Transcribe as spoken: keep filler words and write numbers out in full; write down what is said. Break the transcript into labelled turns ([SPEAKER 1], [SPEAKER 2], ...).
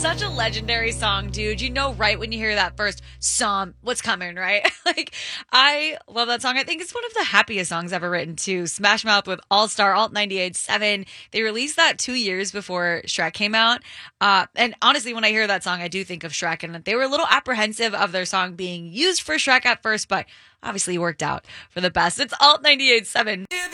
[SPEAKER 1] such a legendary song, dude. You know right when you hear that first song, what's coming, right? Like, I love that song. I think it's one of the happiest songs ever written, too. Smash Mouth with All Star, Alt ninety-eight point seven. They released that two years before Shrek came out. Uh, and honestly, when I hear that song, I do think of Shrek. And they were a little apprehensive of their song being used for Shrek at first, but obviously worked out for the best. It's Alt ninety-eight point seven.